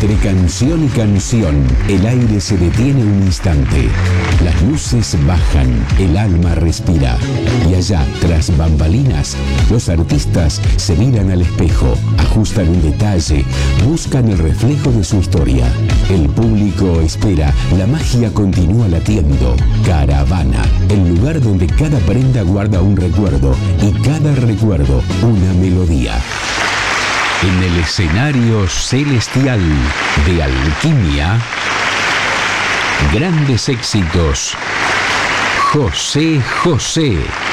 Entre canción y canción, el aire se detiene un instante. Las luces bajan, el alma respira. Y allá, tras bambalinas, los artistas se miran al espejo, ajustan un detalle, buscan el reflejo de su historia. El público espera, la magia continúa latiendo. Caravana, el lugar donde cada prenda guarda un recuerdo y cada recuerdo una melodía. En el escenario celestial de Alquimia, grandes éxitos. José José.